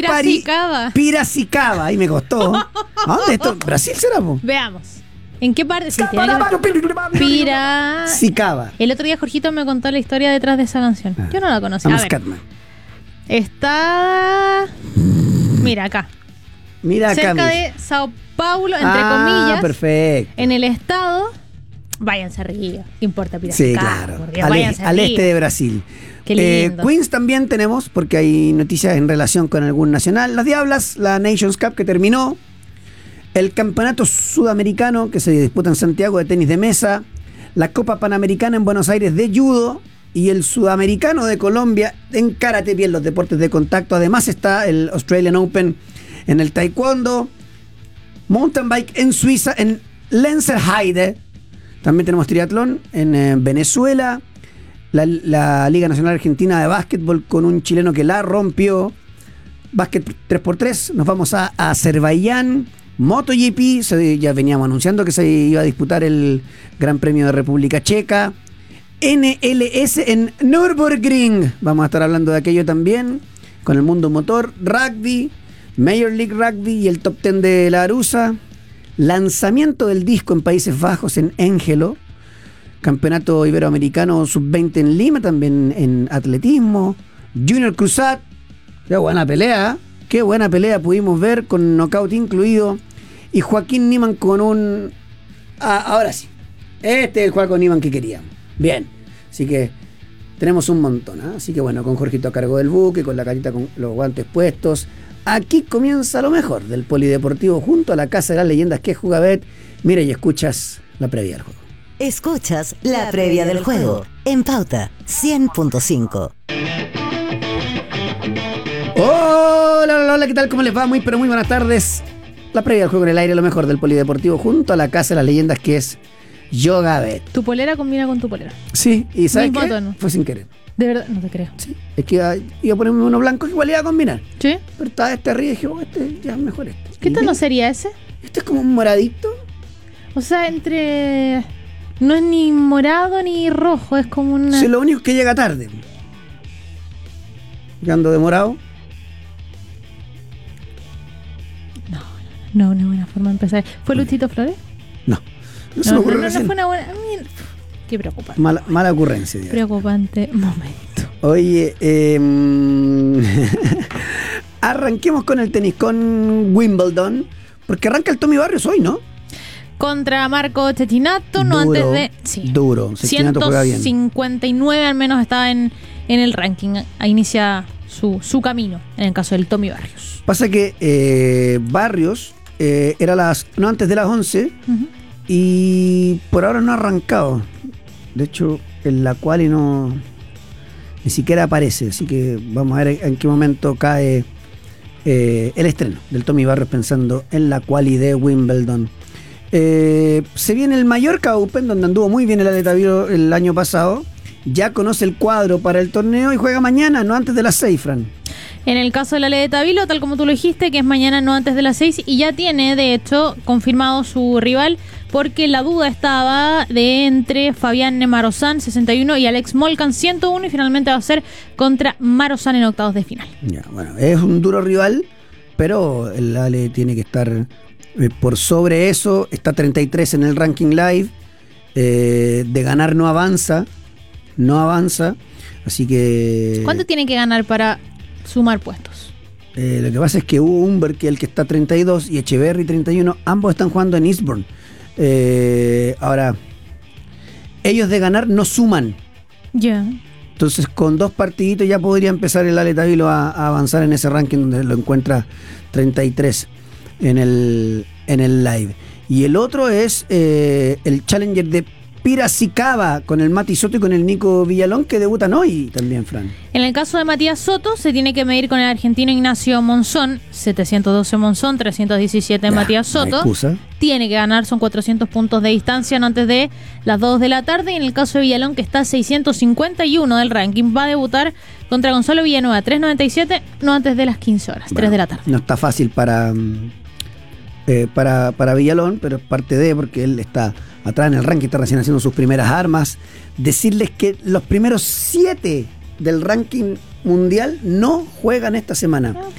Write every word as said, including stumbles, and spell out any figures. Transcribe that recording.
Piracicaba. Pari, Piracicaba, ahí me costó. ¿A dónde esto? ¿Brasil será, po? Veamos. ¿En qué parte? Sí, tiene que... Pira... Sicaba. El otro día Jorgito me contó la historia detrás de esa canción. Ah. Yo no la conocía. A ver. Catman. Está... Mira acá. Mira acá. Cerca mira. de Sao Paulo, entre ah, comillas. Perfecto. En el estado... Váyanse a Río. Importa Sí, Piracicaba. claro. Por Dios, Al, váyanse a al Río. este de Brasil. Qué lindo. Eh, Queens también tenemos, porque hay noticias en relación con algún nacional. Las Diablas, la Nations Cup que terminó. El campeonato sudamericano que se disputa en Santiago de tenis de mesa. La Copa Panamericana en Buenos Aires de judo. Y el sudamericano de Colombia en karate, bien los deportes de contacto. Además está el Australian Open en el taekwondo. Mountain bike en Suiza, en Lenzerheide. También tenemos triatlón en eh, Venezuela. La, la Liga Nacional Argentina de Básquetbol con un chileno que la rompió. Básquet tres por tres. Nos vamos a, a Azerbaiyán. MotoGP. Se, ya veníamos anunciando que se iba a disputar el Gran Premio de República Checa. N L S en Nürburgring. Vamos a estar hablando de aquello también. Con el mundo motor. Rugby. Major League Rugby y el Top Ten de la Arusa. Lanzamiento del disco en Países Bajos en Éngelo. Campeonato Iberoamericano sub veinte en Lima, también en atletismo. Junior Cruzat. Qué buena pelea. Qué buena pelea pudimos ver con knockout incluido. Y Joaquín Niemann con un... Ah, ahora sí. Este es el Joaquín Niemann que queríamos. Bien. Así que tenemos un montón. ¿eh? Así que bueno, con Jorgito a cargo del buque, con la carita con los guantes puestos. Aquí comienza lo mejor del Polideportivo junto a la Casa de las Leyendas que es Jugabet. Mira y escuchas la previa del juego. Escuchas la previa del juego en Pauta cien punto cinco. Hola, hola, hola, ¿qué tal? ¿Cómo les va? Muy, pero muy buenas tardes. La previa del juego en el aire, lo mejor del Polideportivo junto a la Casa de las Leyendas que es Yogabet. Tu polera combina con tu polera. Sí, y ¿sabes Mismo qué? tono. Fue sin querer. De verdad, no te creo. Sí, es que iba, iba a ponerme uno blanco que igual iba a combinar. ¿Sí? Pero estaba este arriba y dije, oh, este ya es mejor este. ¿Qué Y tono bien, sería ese? este es como un moradito. O sea, entre... No es ni morado ni rojo, es como una... Sí, lo único es que llega tarde. Llegando de morado. No, una buena forma de empezar. ¿Fue Luchito Flores? No, no se No, me ocurrió no, no, recién. no fue una buena... a mí- Qué preocupante. Mala, mala ocurrencia, digamos. Preocupante momento. Oye, eh, arranquemos con el tenis, con Wimbledon, porque arranca el Tommy Barrios hoy, ¿no? Contra Marco Cecchinato, no Duro, antes de... Sí. duro. Cecchinato juega bien. ciento cincuenta y nueve al menos está en, en el ranking. Ahí inicia su, su camino, en el caso del Tommy Barrios. Pasa que eh, Barrios eh, era las no antes de las once Uh-huh. y por ahora no ha arrancado. De hecho, en la quali no ni siquiera aparece, así que vamos a ver en qué momento cae eh, el estreno del Tommy Barrios pensando en la quali de Wimbledon. Eh, se viene el Mallorca Open, donde anduvo muy bien el atleta Viro el año pasado. Ya conoce el cuadro para el torneo y juega mañana, no antes de las seis, Fran. En el caso de la Lede Tavilo, tal como tú lo dijiste, que es mañana no antes de las seis, y ya tiene, de hecho, confirmado su rival, porque la duda estaba de entre Fabián Marozán, sesenta y uno, y Alex Molcan, ciento uno, y finalmente va a ser contra Marozán en octavos de final. Ya, bueno, es un duro rival, pero el Ale tiene que estar eh, por sobre eso. Está treinta y tres en el ranking live. Eh, de ganar no avanza. No avanza. Así que... ¿Cuánto tiene que ganar para sumar puestos? Eh, lo que pasa es que Hugo Humbert, que es el que está treinta y dos, y Echeverry treinta y uno, ambos están jugando en Eastbourne. Eh, ahora, ellos de ganar no suman. Ya. Entonces, con dos partiditos ya podría empezar el Ale Tavilo a, a avanzar en ese ranking donde lo encuentra treinta y tres en el, en el live. Y el otro es eh, el Challenger de Piracicaba con el Mati Soto y con el Nico Villalón, que debutan hoy también, Fran. En el caso de Matías Soto, se tiene que medir con el argentino Ignacio Monzón, setecientos doce Monzón, trescientos diecisiete Ya, Matías no hay Soto. excusa. Tiene que ganar, son cuatrocientos puntos de distancia, no antes de las dos de la tarde. Y en el caso de Villalón, que está a seiscientos cincuenta y uno del ranking, va a debutar contra Gonzalo Villanueva, trescientos noventa y siete, no antes de las quince horas, Bueno, tres de la tarde. No está fácil para, eh, para, para Villalón, pero es parte de, porque él está atrás en el ranking, está recién haciendo sus primeras armas. Decirles que los primeros siete del ranking mundial no juegan esta semana.